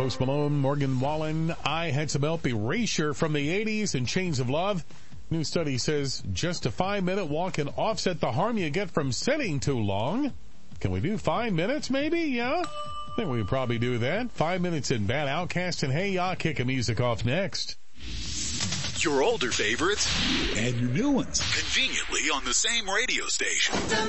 Post Malone, Morgan Wallen, I Had Some Help, Erasure from the 80s, and Chains of Love. New study says just a 5-minute walk can offset the harm you get from sitting too long. Can we do 5 minutes maybe? Yeah? I think we could probably do that. 5 minutes in Bad Outcast and Hey Ya kicking music off next. Your older favorites and your new ones conveniently on the same radio station.